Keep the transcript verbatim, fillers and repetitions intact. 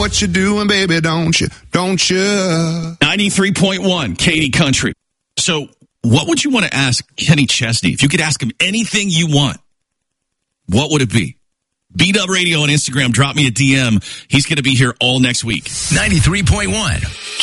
what you're doing, baby, don't you? Don't you? ninety-three point one, Katy Country. So what would you want to ask Kenny Chesney? If you could ask him anything you want, what would it be? B-Dub Radio on Instagram. Drop me a D M. He's going to be here all next week. ninety-three point one